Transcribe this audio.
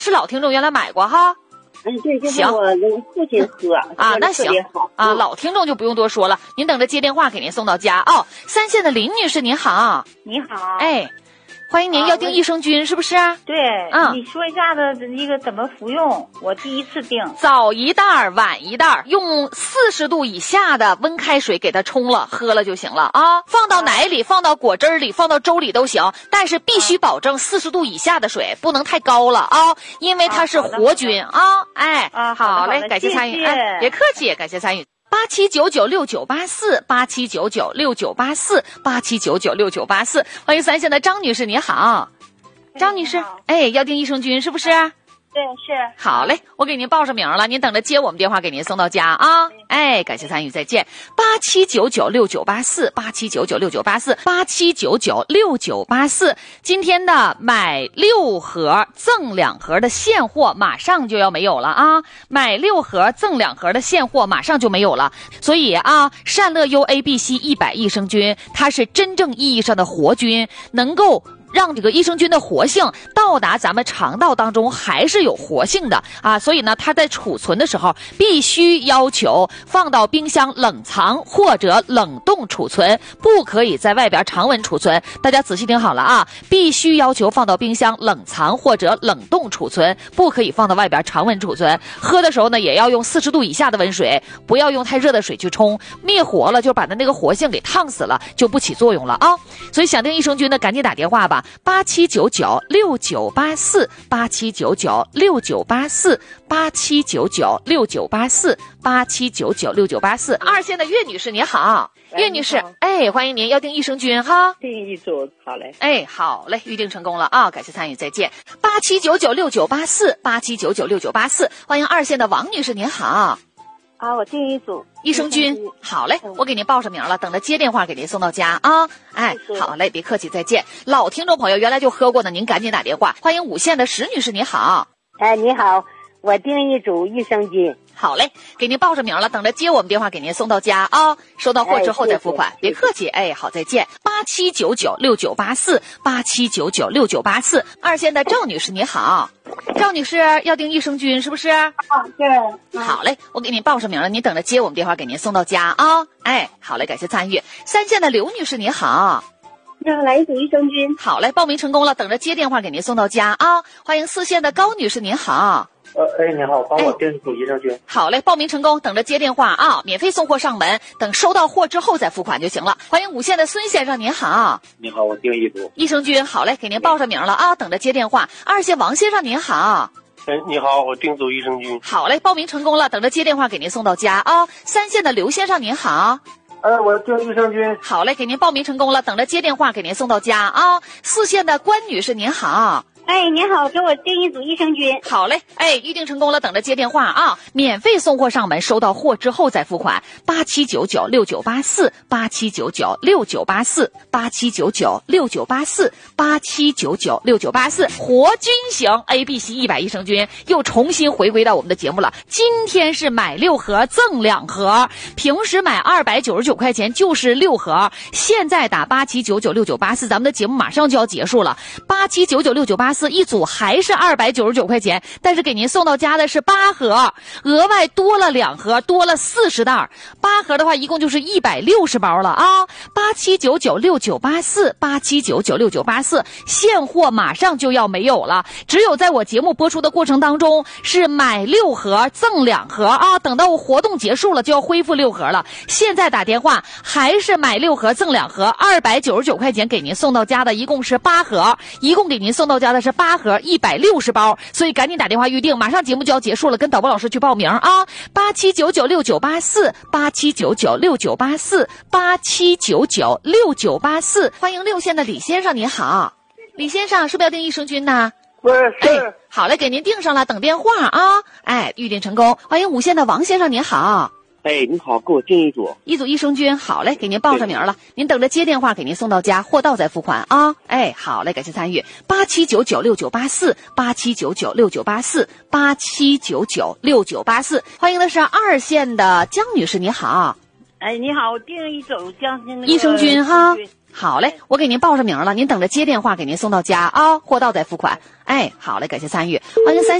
是老听众，原来买过哈。 对，就是我父亲喝啊，那行啊，老听众就不用多说了，您等着接电话给您送到家哦。三线的林女士您好。 你好。 哎，欢迎您，要订益生菌是不是？ 对，你说一下子一个怎么服用？我第一次订， 早一袋晚一袋，用40度以下的温开水给它冲了喝了就行了啊。放到奶里，放到果汁里，放到粥里都行，但是必须保证40度以下的水，不能太高了啊，因为它是活菌啊。哎，好嘞，感谢参与，哎，别客气，感谢参与。87996984，87996984，87996984，欢迎三线的张女士，你好。张女士，哎，要订益生菌是不是？ 对，是。 好嘞，我给您报上名了，您等着接我们电话给您送到家啊。哎，感谢参与，再见。87996984，87996984，87996984。今天的买6盒赠2盒的现货马上就要没有了啊！买6盒赠2盒的现货马上就没有了，所以啊，善乐优 ABC 100益生菌，它是真正意义上的活菌，能够让这个益生菌的活性到达咱们肠道当中还是有活性的啊，所以呢，它在储存的时候必须要求放到冰箱冷藏或者冷冻储存，不可以在外边常温储存。大家仔细听好了啊，必须要求放到冰箱冷藏或者冷冻储存，不可以放到外边常温储存。喝的时候呢，也要用40度以下的温水，不要用太热的水去冲，灭活了就把它那个活性给烫死了，就不起作用了啊。所以想订益生菌的赶紧打电话吧。87996984，87996984，87996984，二线的岳女士你好。岳女士，哎，欢迎您，要订益生菌哈。 订一组，好嘞。 哎，好嘞，预定成功了啊，感谢参与，再见。87996984，87996984，欢迎二线的王女士您好。 啊，我订一组益生菌，好嘞，我给您报上名了，等着接电话给您送到家啊。哎，好嘞，别客气，再见。老听众朋友原来就喝过呢，您赶紧打电话。欢迎5线的石女士，你好。 哎，你好，我订一组益生菌。 好嘞，给您报上名了，等着接我们电话给您送到家啊。收到货之后再付款，别客气。哎，好，再见。87996984，87996984，二线的赵女士你好。赵女士要订益生菌是不是？ 啊，对。 好嘞，我给您报上名了，您等着接我们电话给您送到家啊。哎，好嘞，感谢参与。三线的刘女士你好。 要来一组益生菌。 好嘞，报名成功了，等着接电话给您送到家啊。欢迎4线的高女士您好。 哎，你好，帮我订一组益生菌。 好嘞，报名成功，等着接电话啊，免费送货上门，等收到货之后再付款就行了。欢迎5线的孙先生您好。 你好，我订一组益生菌。好嘞，给您报上名了啊，等着接电话。2线王先生您好。 哎，你好，我订组益生菌。 好嘞，报名成功了，等着接电话给您送到家啊。3线的刘先生您好。 我订益生菌。 好嘞，给您报名成功了，等着接电话给您送到家啊。4线的关女士您好。 哎，你好，给我订一组益生菌。 好嘞，哎，预定成功了，等着接电话啊，免费送货上门，收到货之后再付款。87996984，87996984，87996984，87996984，活菌型 ABC 100益生菌又重新回归到我们的节目了。今天是买6盒赠2盒，平时买299块钱就是6盒，现在打87996984，咱们的节目马上就要结束了。87996984一组还是299块钱，但是给您送到家的是8盒，额外多了2盒，多了40袋，8盒的话一共就是160包了啊。87996984，87996984，现货马上就要没有了，只有在我节目播出的过程当中是买6盒赠2盒啊，等到我活动结束了就要恢复6盒了。现在打电话还是买6盒赠2盒，299块钱给您送到家的一共是8盒，一共给您送到家的是8盒160包，所以赶紧打电话预定，马上节目就要结束了，跟导播老师去报名啊！87996984，87996984，87996984，欢迎6线的李先生，您好，李先生是不是要订益生菌呢？ 是。 好嘞，给您订上了，等电话啊！哎，预定成功，欢迎5线的王先生，您好。 哎，你好，给我订一组益生菌。好嘞，给您报上名了，您等着接电话给您送到家，货到再付款啊！哎，好嘞，感谢参与。87996984，87996984，87996984，欢迎的是2线的江女士，你好。 哎，你好，我订一种将近益生菌哈。好嘞，我给您报上名了，您等着接电话给您送到家啊，货到再付款。哎，好嘞，感谢参与，欢迎